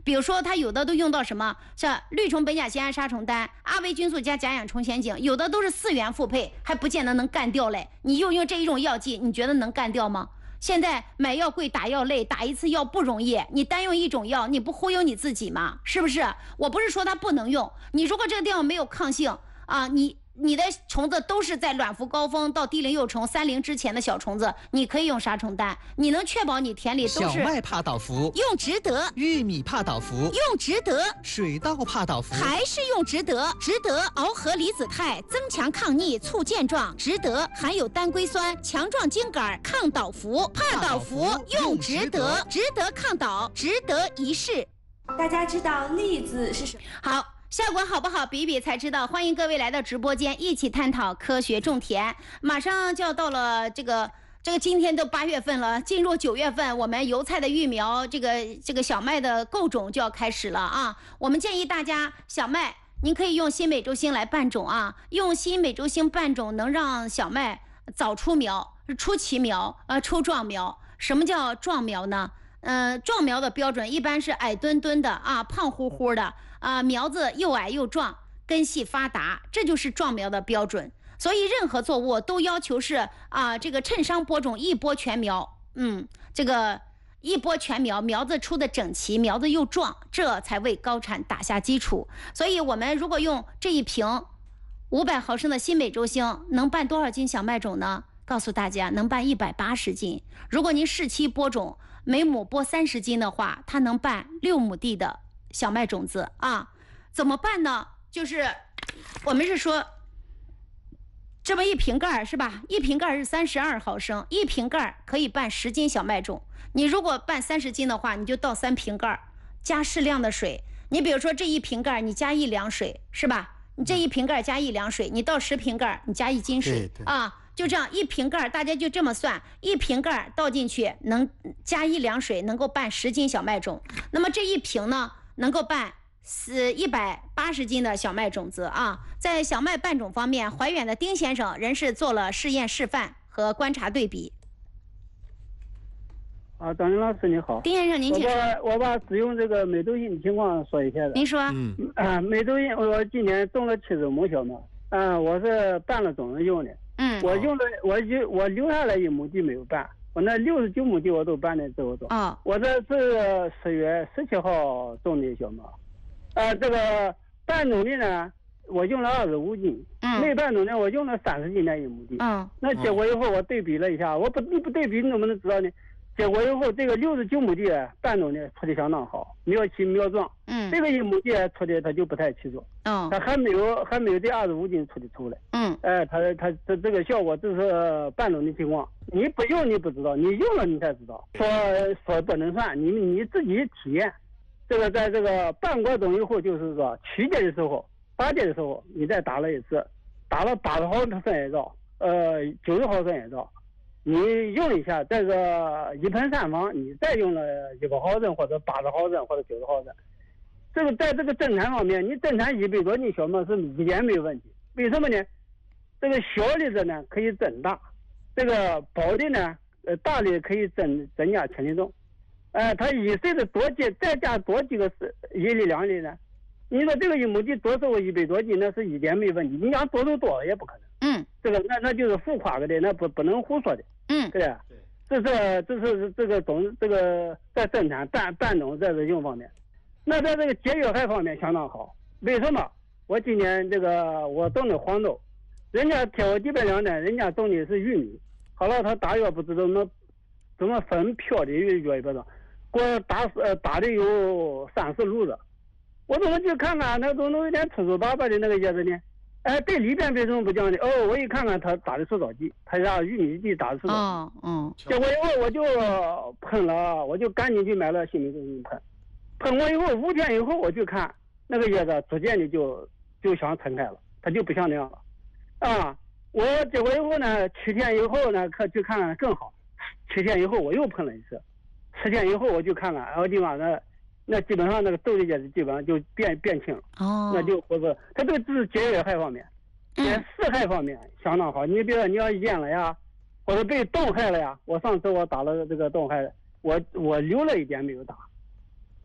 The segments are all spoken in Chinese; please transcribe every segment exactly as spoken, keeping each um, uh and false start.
比如说它有的都用到什么，像绿虫苯甲酰胺杀虫丹、阿维菌素加甲氧虫酰景，有的都是四元复配，还不见得能干掉嘞。你用用这一种药剂，你觉得能干掉吗？现在买药贵，打药累，打一次药不容易，你单用一种药，你不忽悠你自己吗？是不是？我不是说它不能用，你如果这个地方没有抗性啊，你你的虫子都是在卵伏高峰到低龄幼虫三龄之前的小虫子，你可以用杀虫丹，你能确保你田里都是小麦怕倒伏， 用值得； 玉米怕倒伏， 用值得； 水稻怕倒伏， 还是用值得。值得螯合离子肽，增强抗逆，促健壮。值得含有单硅酸，强壮茎秆，抗倒伏。怕倒伏用值得，值得抗倒，值得一试。 大家知道栗子是什么？ 好。效果好不好比比才知道，欢迎各位来到直播间一起探讨科学种田。马上就要到了这个这个今天都八月份了，进入九月份，我们油菜的育苗，这个这个小麦的购种就要开始了啊。我们建议大家小麦您可以用新美洲星来拌种啊，用新美洲星拌种能让小麦早出苗、出奇苗、呃出壮苗。什么叫壮苗呢？呃，壮苗的标准一般是矮墩墩的啊，胖乎乎的啊，苗子又矮又壮，根系发达，这就是壮苗的标准。所以任何作物都要求是啊，这个趁商播种，一播全苗，嗯，这个一播全苗，苗子出的整齐，苗子又壮，这才为高产打下基础。所以我们如果用这一瓶五百毫升的新美洲星，能拌多少斤小麦种呢？告诉大家，能拌一百八十斤。如果您适期播种，每亩播三十斤的话，它能拌六亩地的小麦种子啊。怎么办呢？就是我们是说，这么一瓶盖是吧？一瓶盖是三十二毫升，一瓶盖可以拌十斤小麦种。你如果拌三十斤的话，你就倒三瓶盖，加适量的水。你比如说这一瓶盖，你加一两水是吧？你这一瓶盖加一两水，你倒十瓶盖，你加一斤水啊。就这样一瓶盖，大家就这么算，一瓶盖倒进去能加一两水，能够拌十斤小麦种。那么这一瓶呢，能够拌是一百八十斤的小麦种子啊。在小麦拌种方面，怀远的丁先生人是做了试验示范和观察对比。 啊，张云老师你好。 丁先生您请说。 我把我把使用这个美洲印情况说一下子。 您说。 嗯。啊，美洲印我今年种了七十亩小麦，嗯，我是拌了种子用的。 嗯， 我用的我就我留下来一亩地没有办，我那六十九亩地我都办了之后种。 啊、哦， 我这是十月十七号种的小麦，呃，这个拌种的呢，我用了二十五斤，嗯，没拌种的我用了三十斤的一亩地。嗯，那结果以后我对比了一下，我不你不对比你怎么能知道呢？结果以后这个六十九亩地拌种的出的相当好，苗齐苗壮。嗯，这个一亩地出的它就不太起作。嗯，它还没有还没有这二十五斤出的出来。嗯，哎，它它这这个效果这是拌种的情况，你不用你不知道，你用了你才知道。说说不能算，你你自己体验。这个在这个拌过种以后，就是说七节的时候、八节的时候，你再打了一次，打了八十毫升也照，呃，九十毫升也照。你用一下这个一盆三方，你再用了一百毫升或者八十毫升或者九十毫升，这个在这个增产方面，你增产一百多斤小麦是一点没有问题。为什么呢？这个小粒子呢可以增大，这个薄的呢，呃，大的可以增增加千斤重。哎、呃，它一岁的多几再加多几个是一粒两粒呢？你说这个一亩地多收一百多斤，那是一点没问题。你想多收多也不可能。嗯，这个那那就是浮夸的，那不不能胡说的。嗯，对吧？对，这是这是这个种这个在生产拌拌种在这用方面，那在这个节约害方面相当好。为什么？我今年这个我种的黄豆，人家贴我地板上呢，人家种的是玉米。好了，他打药不知道怎么怎么分飘的越越一边上，给我打呃打的有三四路子。我怎么去看看，那都有点粗粗巴巴的那个叶子呢？哎，对里边为什么不讲的？哦，我一看看他打的除草剂，他让玉米地打的除草剂。嗯嗯。结果以后我就喷了，我就赶紧去买了新米中心喷。喷完以后五天以后我去看那个叶子逐渐的就就想撑开了，它就不像那样了。啊，我结果以后呢，七天以后呢，可去看看更好。七天以后我又喷了一次，十天以后我就看看，然后地方呢。那基本上那个豆的叶子基本上就变变轻了，哦，那就或者它这个只是节约害方面，在四害方面相当好。你比如说你要淹了呀，或者被冻害了呀，我上次我打了这个冻害，我我留了一点没有打，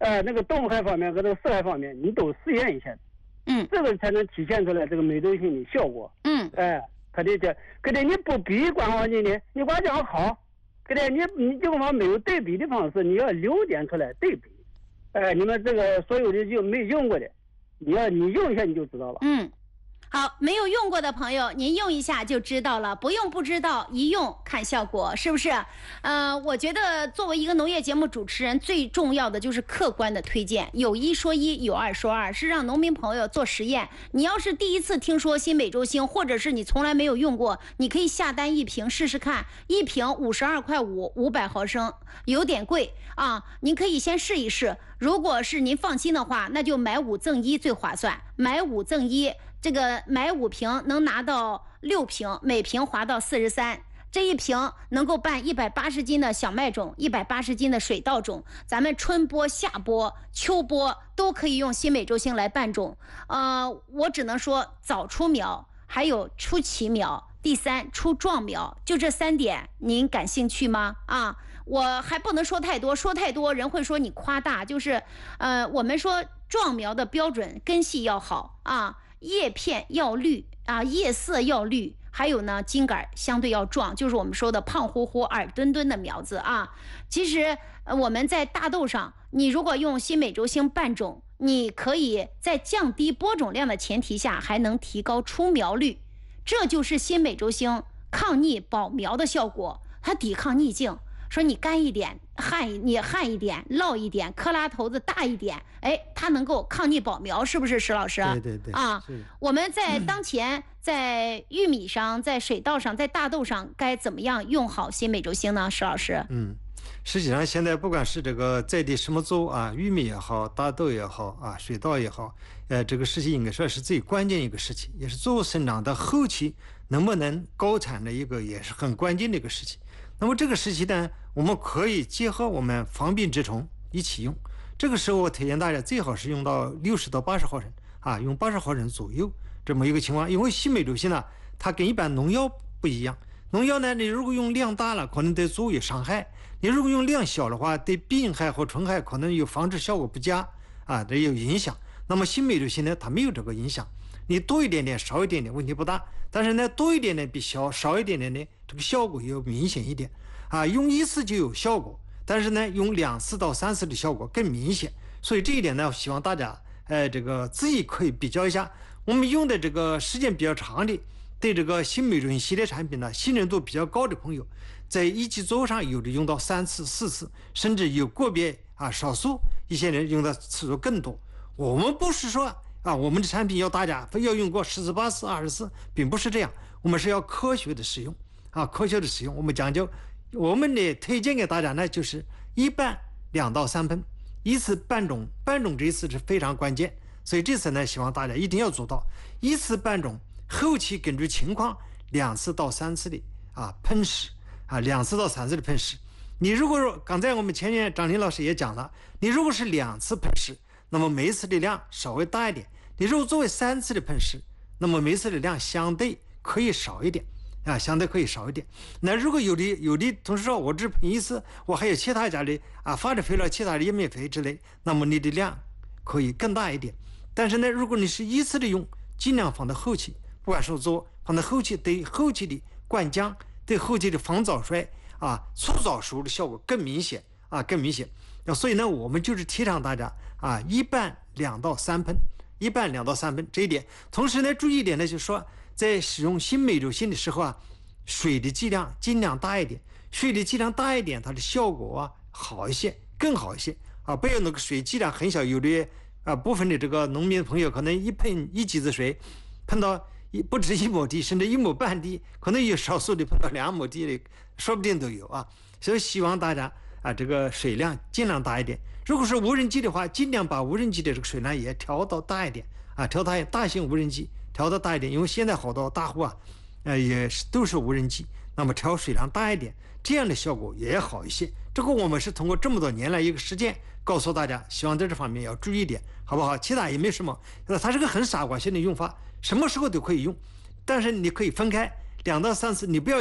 呃那个动害方面和这个色害方面，你都试验一下。 嗯， 这个才能体现出来这个美洲星的效果。 嗯， 哎，可得这，可得你不比光环境的，你光讲好，可得你你这个方没有对比的方式，你要留点出来对比。哎，你们这个所有的就没用过的，你要你用一下你就知道了。 嗯。好，没有用过的朋友，您用一下就知道了，不用不知道，一用看效果，是不是？呃，我觉得作为一个农业节目主持人，最重要的就是客观的推荐，有一说一，有二说二，是让农民朋友做实验。你要是第一次听说新美洲星，或者是你从来没有用过，你可以下单一瓶试试看，一瓶五十二块五，五百毫升，有点贵啊，您可以先试一试。如果是您放心的话，那就买五赠一最划算，买五赠一。这个买五瓶能拿到六瓶，每瓶划到四十三，这一瓶能够办一百八十斤的小麦种，一百八十斤的水稻种，咱们春播、夏播、秋播都可以用新美洲星来办种。呃，我只能说早出苗，还有出奇苗，第三出壮苗，就这三点，您感兴趣吗？啊，我还不能说太多，说太多人会说你夸大，就是呃，我们说壮苗的标准根系要好啊。叶片要绿啊，叶色要绿，还有呢，茎杆相对要壮，就是我们说的胖乎乎、耳墩墩的苗子啊。其实，呃，我们在大豆上，你如果用新美洲星拌种，你可以在降低播种量的前提下，还能提高出苗率，这就是新美洲星抗逆保苗的效果，它抵抗逆境。说你干一点，旱你旱一点，涝一点，克拉头子大一点，哎，它能够抗逆保苗，是不是石老师？ 对对对啊，我们在当前在玉米上、在水稻上、在大豆上，该怎么样用好新美洲星呢？石老师？ 嗯，实际上现在不管是这个在地什么作物啊，玉米也好，大豆也好啊，水稻也好，呃，这个事情应该说是最关键一个事情，也是作物生长的后期能不能高产的一个也是很关键的一个事情。那么这个时期呢，我们可以结合我们防病治虫一起用。这个时候我推荐大家最好是用到六十到八十毫升啊，用八十毫升左右这么一个情况。因为新美洲星呢，它跟一般农药不一样。农药呢，你如果用量大了，可能对作物有伤害；你如果用量小的话，对病害和虫害可能有防治效果不佳啊，这有影响。那么新美洲星呢，它没有这个影响。你多一点点，少一点点，问题不大。但是呢，多一点点比小少一点点呢，这个效果要明显一点啊。用一次就有效果，但是呢，用两次到三次的效果更明显。所以这一点呢，希望大家呃这个自己可以比较一下。我们用的这个时间比较长的，对这个新美洲星系列产品呢，信任度比较高的朋友，在一级作物上有的用到三次、四次，甚至有个别啊少数一些人用的次数更多。我们不是说啊，我们的产品要大家非要用过十次、八次、二十次，并不是这样。我们是要科学的使用啊，科学的使用。我们讲究，我们的推荐给大家呢，就是一拌两到三盆，一次拌种，拌种这一次是非常关键。所以这次呢，希望大家一定要做到一次拌种，后期根据情况两次到三次的啊喷施啊，两次到三次的喷施。你如果说刚才我们前面张林老师也讲了，你如果是两次喷施，那么每次的量稍微大一点。你如果作为三次的喷施，那么每次的量相对可以少一点啊，相对可以少一点。那如果有的有的同事说，我只喷一次，我还有其他家的啊发的肥料、其他的叶面肥之类，那么你的量可以更大一点。但是呢，如果你是一次的用，尽量放到后期，不管是做放到后期，对后期的灌浆、对后期的防早衰啊、促早熟的效果更明显啊，更明显。所以呢，我们就是提倡大家啊，一拌两到三盆。一拌两到三盆这一点，同时呢，注意一点呢，就是说，在使用新美洲星的时候啊，水的剂量尽量大一点，水的剂量大一点，它的效果啊好一些，更好一些啊，不要那个水剂量很小，有的啊部分的这个农民朋友可能一喷一级子水，喷到一不止一亩地，甚至一亩半地，可能有少数的喷到两亩地的，说不定都有啊。所以希望大家啊，这个水量尽量大一点。如果是无人机的话，尽量把无人机的这个水量也调到大一点啊，调大大型无人机调到大一点，因为现在好多大户啊，呃也是都是无人机，那么调水量大一点，这样的效果也好一些。这个我们是通过这么多年来一个实践告诉大家，希望在这方面要注意一点，好不好？其他也没什么，它是个很傻瓜性的用法，什么时候都可以用，但是你可以分开两到三次，你不要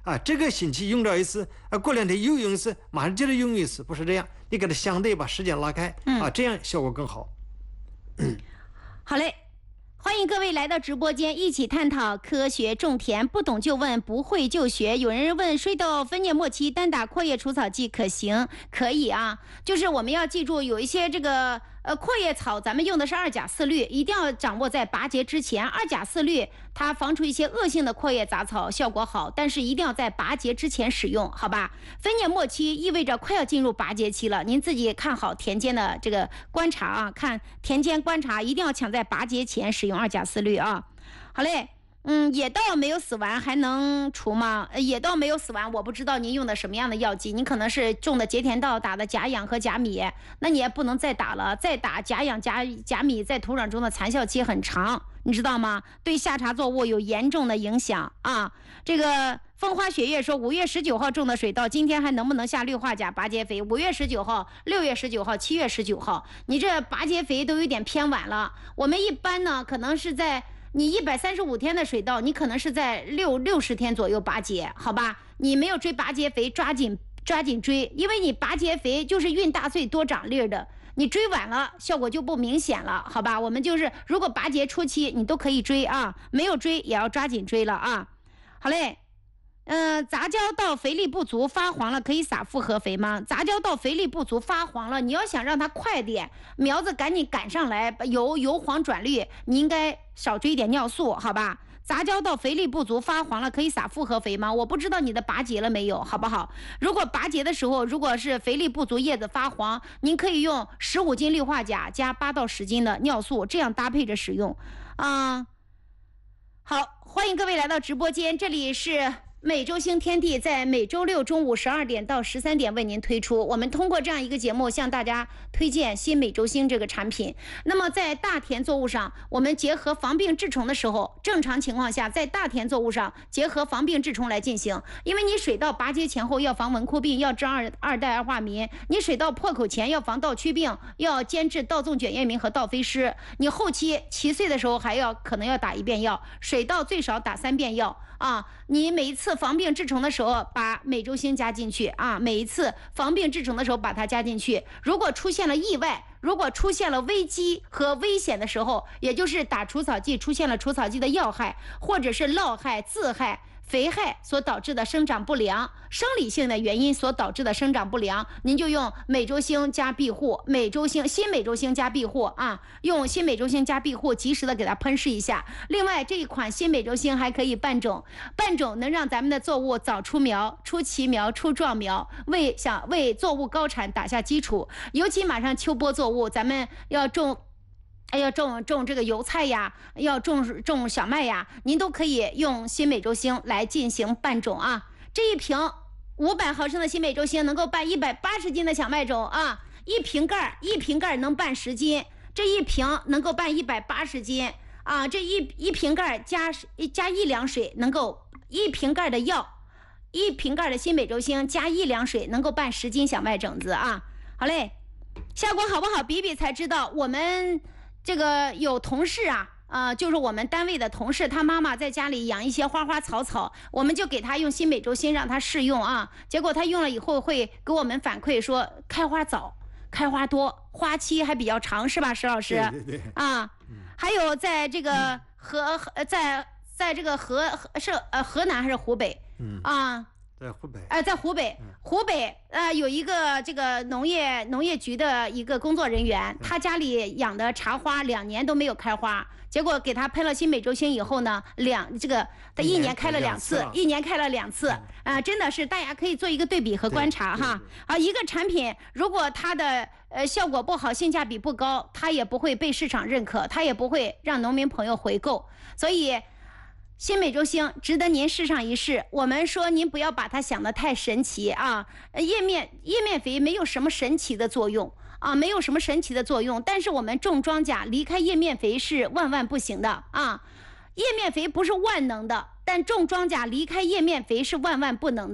啊，这个星期用着一次，啊，过两天又用一次，马上接着用一次，不是这样，你给它相对把时间拉开，嗯、啊，这样效果更好。 好嘞。欢迎各位来到直播间，一起探讨科学种田，不懂就问，不会就学。有人问水稻分蘖末期单打阔叶除草剂可行？可以啊，就是我们要记住，有一些这个呃阔叶草，咱们用的是二甲四氯，一定要掌握在拔节之前。二甲四氯它防除一些恶性的阔叶杂草，效果好，但是一定要在拔节之前使用，好吧？分蘖末期意味着快要进入拔节期了，您自己看好田间的这个观察啊，看田间观察，一定要抢在拔节前使用二甲四氯啊。好嘞。嗯，野稻没有死完还能除吗？野稻没有死完，我不知道您用的什么样的药剂，您可能是种的节田稻，打的甲氧和甲米，那你也不能再打了，再打甲氧、甲甲米在土壤中的残效期很长，你知道吗？对夏茬作物有严重的影响啊。这个风花雪月说，五月十九号种的水稻，今天还能不能下氯化钾拔节肥？五月十九号、六月十九号、七月十九号，你这拔节肥都有点偏晚了。我们一般呢，可能是在你一百三十五天的水稻，你可能是在六六十天左右拔节，好吧？你没有追拔节肥，抓紧抓紧追，因为你拔节肥就是运大穗多长粒的，你追晚了效果就不明显了，好吧？我们就是如果拔节初期你都可以追啊，没有追也要抓紧追了啊。好嘞。嗯、呃，杂交稻肥力不足发黄了，可以撒复合肥吗？杂交稻肥力不足发黄了，你要想让它快点，苗子赶紧赶上来，由由黄转绿，你应该少追一点尿素，好吧？杂交稻肥力不足发黄了，可以撒复合肥吗？我不知道你的拔节了没有，好不好？如果拔节的时候，如果是肥力不足，叶子发黄，您可以用十五斤氯化钾加八到十斤的尿素，这样搭配着使用。啊、嗯，好，欢迎各位来到直播间，这里是每周星天地，在每周六中午十二点到十三点为您推出。我们通过这样一个节目向大家推荐新每周星这个产品。那么在大田作物上，我们结合防病治虫的时候，正常情况下在大田作物上结合防病治虫来进行。因为你水稻拔节前后要防蚊枯病，要治二二代二化民；你水稻破口前要防稻曲病，要监治稻纵卷叶鸣和稻飞虱。你后期齐穗的时候还要可能要打一遍药，水稻最少打三遍药。啊，你每一次防病治虫的时候把美洲星加进去啊，每一次防病治虫的时候把它加进去。如果出现了意外，如果出现了危机和危险的时候，也就是打除草剂出现了除草剂的药害，或者是涝害、自害、肥害所导致的生长不良，生理性的原因所导致的生长不良，您就用美洲星加庇护，美洲星新美洲星加庇护啊，用新美洲星加庇护，及时的给它喷施一下。另外，这一款新美洲星还可以拌种，拌种能让咱们的作物早出苗、出奇苗、出壮苗，为想为作物高产打下基础。尤其马上秋播作物，咱们要种。哎，要种种这个油菜呀，要种种小麦呀，您都可以用新美洲星来进行拌种啊。这一瓶五百毫升的新美洲星能够拌一百八十斤的小麦种啊，一瓶盖一瓶盖能拌十斤，这一瓶能够拌一百八十斤啊。这一一瓶盖加加一两水，能够一瓶盖的药，一瓶盖的新美洲星加一两水，能够拌十斤小麦种子啊。好嘞，效果好不好？比比才知道。我们。这个有同事啊，呃，就是我们单位的同事，他妈妈在家里养一些花花草草，我们就给他用新美洲星让他试用啊。结果他用了以后会给我们反馈说开花早，开花多，花期还比较长，是吧，石老师？ 对对对。 啊，嗯、还有在这个河，嗯、在在这个河是呃河南还是湖北？嗯啊。 在湖北， 哎、呃，在湖北，湖北，呃，有一个这个农业农业局的一个工作人员，他家里养的茶花两年都没有开花，结果给他喷了新美洲星以后呢，两这个他一年开了两次，一年开了两次，啊、呃，真的是大家可以做一个对比和观察哈。啊，一个产品如果它的呃效果不好，性价比不高，它也不会被市场认可，它也不会让农民朋友回购，所以。新美洲星值得您试上一试。我们说您不要把它想得太神奇啊，叶面叶面肥没有什么神奇的作用啊，没有什么神奇的作用。但是我们种庄稼离开叶面肥是万万不行的啊，叶面肥不是万能的，但种庄稼离开叶面肥是万万不能的。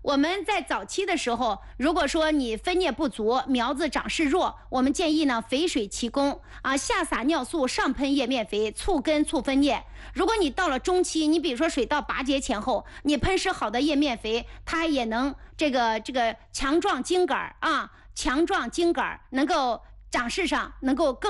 我们在早期的时候，如果说你分蘖不足，苗子长势弱，我们建议呢肥水齐供啊，下撒尿素，上喷叶面肥，促根促分蘖。如果你到了中期，你比如说水稻拔节前后，你喷施好的叶面肥，它也能这个这个强壮茎杆啊，强壮茎杆能够长势上能够更。